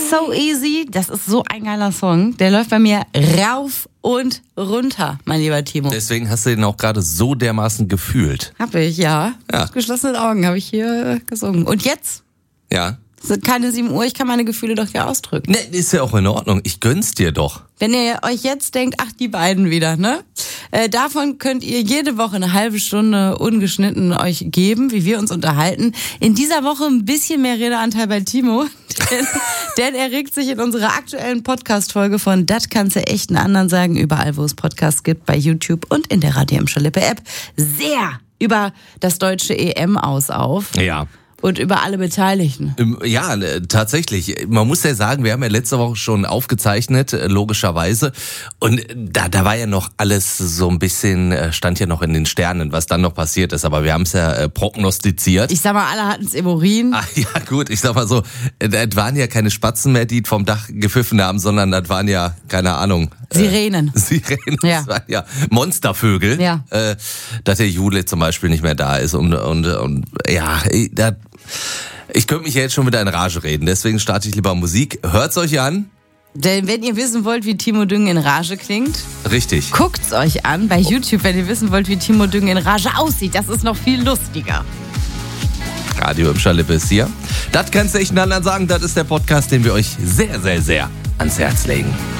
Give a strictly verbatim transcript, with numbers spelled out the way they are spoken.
So Easy, das ist so ein geiler Song. Der läuft bei mir rauf und runter, mein lieber Timo. Deswegen hast du den auch gerade so dermaßen gefühlt. Hab ich, ja. Ja. Mit geschlossenen Augen habe ich hier gesungen. Und jetzt? Ja. Es sind keine sieben Uhr, ich kann meine Gefühle doch hier ausdrücken. Ne, ist ja auch in Ordnung. Ich gönn's dir doch. Wenn ihr euch jetzt denkt, ach, die beiden wieder, ne? Äh, davon könnt ihr jede Woche eine halbe Stunde ungeschnitten euch geben, wie wir uns unterhalten. In dieser Woche ein bisschen mehr Redeanteil bei Timo, denn, denn er regt sich in unserer aktuellen Podcast-Folge von Das kannst du echt einen anderen sagen, überall, wo es Podcasts gibt, bei YouTube und in der Radio Emscher Lippe App, sehr über das deutsche E M aus auf. Ja. Und über alle Beteiligten. Ja, tatsächlich. Man muss ja sagen, wir haben ja letzte Woche schon aufgezeichnet, logischerweise. Und da, da war ja noch alles so ein bisschen, stand ja noch in den Sternen, was dann noch passiert ist. Aber wir haben es ja prognostiziert. Ich sag mal, alle hatten es im Urin. Ah, ja gut, ich sag mal so, das waren ja keine Spatzen mehr, die vom Dach gepfiffen haben, sondern das waren ja, keine Ahnung. Sirenen. Äh, Sirenen, ja. Das waren ja Monstervögel. Ja. Äh, dass der Jule zum Beispiel nicht mehr da ist. Und, und, und ja, da... Ich könnte mich ja jetzt schon wieder in Rage reden, deswegen starte ich lieber Musik. Hört's euch an. Denn wenn ihr wissen wollt, wie Timo Düngen in Rage klingt, richtig. Guckt's euch an bei YouTube, wenn ihr wissen wollt, wie Timo Düngen in Rage aussieht. Das ist noch viel lustiger. Radio Emscher Lippe ist hier. Das kannst du echt anderen sagen, das ist der Podcast, den wir euch sehr, sehr, sehr ans Herz legen.